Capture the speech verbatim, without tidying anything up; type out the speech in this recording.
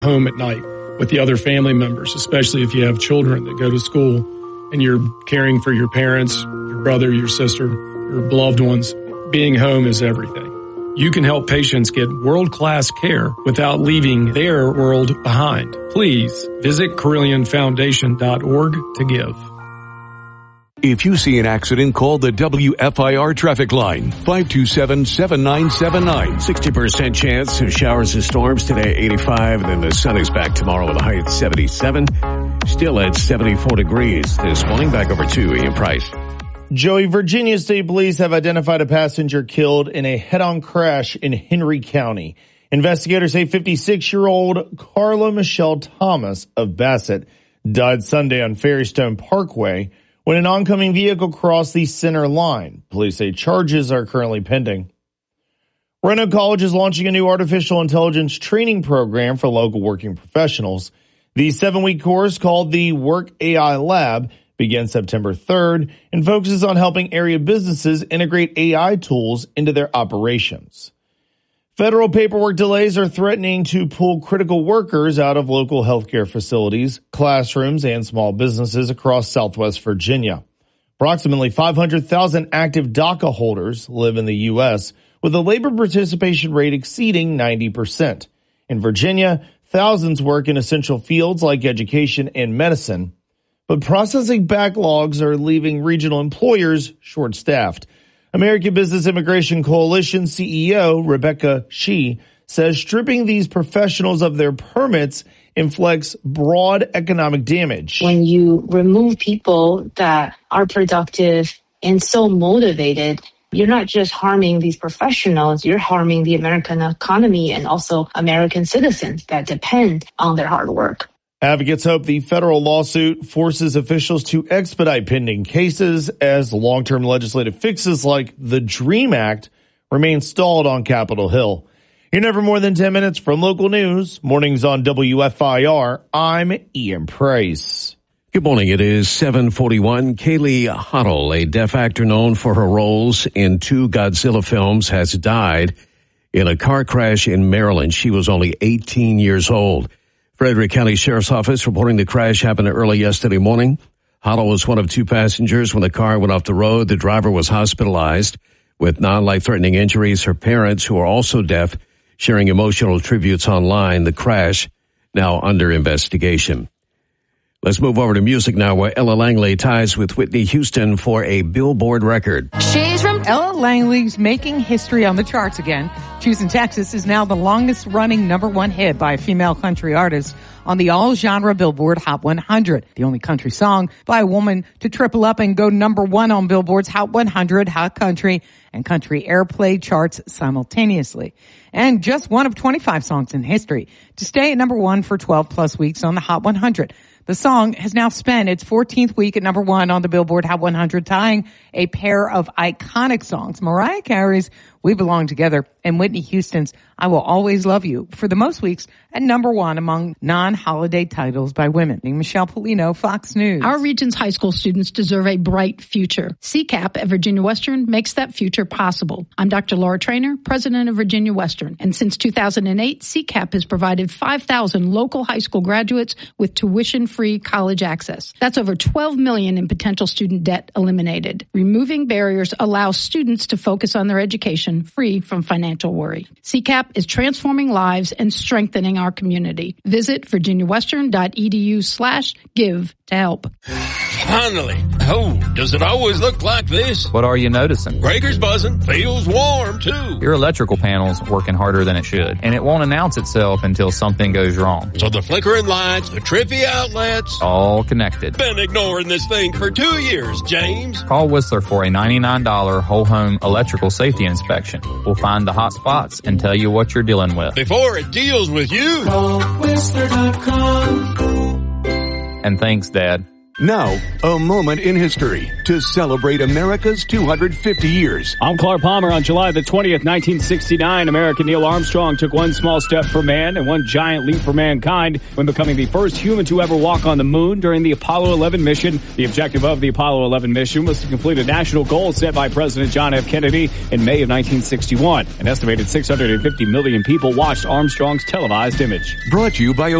home at night with the other family members, especially if you have children that go to school and you're caring for your parents, your brother, your sister, your beloved ones. Being home is everything. You can help patients get world-class care without leaving their world behind. Please visit Carilion Foundation dot org to give. If you see an accident, call the W F I R traffic line, five two seven, seven nine seven nine. sixty percent chance of showers and storms today, eighty-five, and then the sun is back tomorrow with a high at seventy-seven. Still at seventy-four degrees this morning. Back over to Ian Price. Joey, Virginia State Police have identified a passenger killed in a head-on crash in Henry County. Investigators say fifty-six-year-old Carla Michelle Thomas of Bassett died Sunday on Ferrystone Parkway when an oncoming vehicle crossed the center line. Police say charges are currently pending. Roanoke College is launching a new artificial intelligence training program for local working professionals. The seven-week course, called the Work A I Lab, begins September third and focuses on helping area businesses integrate A I tools into their operations. Federal paperwork delays are threatening to pull critical workers out of local healthcare facilities, classrooms, and small businesses across Southwest Virginia. Approximately five hundred thousand active DACA holders live in the U S, with a labor participation rate exceeding ninety percent. In Virginia, thousands work in essential fields like education and medicine, but processing backlogs are leaving regional employers short-staffed. American Business Immigration Coalition C E O Rebecca Shee says stripping these professionals of their permits inflicts broad economic damage. When you remove people that are productive and so motivated, you're not just harming these professionals, you're harming the American economy and also American citizens that depend on their hard work. Advocates hope the federal lawsuit forces officials to expedite pending cases as long-term legislative fixes like the DREAM Act remain stalled on Capitol Hill. In never more than ten minutes from local news, mornings on W F I R, I'm Ian Price. Good morning. It is seven forty-one. Kaylee Huddle, a deaf actor known for her roles in two Godzilla films, has died in a car crash in Maryland. She was only eighteen years old. Frederick County Sheriff's Office reporting the crash happened early yesterday morning. Huddle was one of two passengers when the car went off the road. The driver was hospitalized with non-life-threatening injuries. Her parents, who are also deaf, sharing emotional tributes online. The crash now under investigation. Let's move over to music now, where Ella Langley ties with Whitney Houston for a Billboard record. She's from Ella Langley's making history on the charts again. Choosing Texas is now the longest-running number one hit by a female country artist on the all-genre Billboard Hot one hundred. The only country song by a woman to triple up and go number one on Billboard's Hot one hundred, Hot Country, and Country Airplay charts simultaneously. And just one of twenty-five songs in history to stay at number one for twelve plus weeks on the Hot one hundred. The song has now spent its fourteenth week at number one on the Billboard Hot one hundred, tying a pair of iconic songs, Mariah Carey's We Belong Together and Whitney Houston's I Will Always Love You, for the most weeks at number one among non-holiday titles by women. Michelle Polino, Fox News. Our region's high school students deserve a bright future. C CAP at Virginia Western makes that future possible. I'm Doctor Laura Traynor, president of Virginia Western, and since two thousand eight, C CAP has provided five thousand local high school graduates with tuition-free college access. That's over twelve million dollars in potential student debt eliminated. Removing barriers allows students to focus on their education free from financial worry. C CAP is transforming lives and strengthening our community. Visit virginiawestern.edu slash give to help. Finally. Oh, does it always look like this? What are you noticing? Breaker's buzzing. Feels warm, too. Your electrical panel's working harder than it should, and it won't announce itself until something goes wrong. So the flickering lights, the trippy outlets, all connected. Been ignoring this thing for two years, James. Call Whistler for a ninety-nine dollars whole home electrical safety inspection. We'll find the hot spots and tell you what you're dealing with. Before it deals with you. Call Whistler dot com. And thanks, Dad. Now, a moment in history to celebrate America's two hundred fifty years. I'm Clark Palmer. On July the twentieth, nineteen sixty-nine, American Neil Armstrong took one small step for man and one giant leap for mankind when becoming the first human to ever walk on the moon during the Apollo eleven mission. The objective of the Apollo eleven mission was to complete a national goal set by President John F. Kennedy in May of nineteen sixty-one. An estimated six hundred fifty million people watched Armstrong's televised image. Brought to you by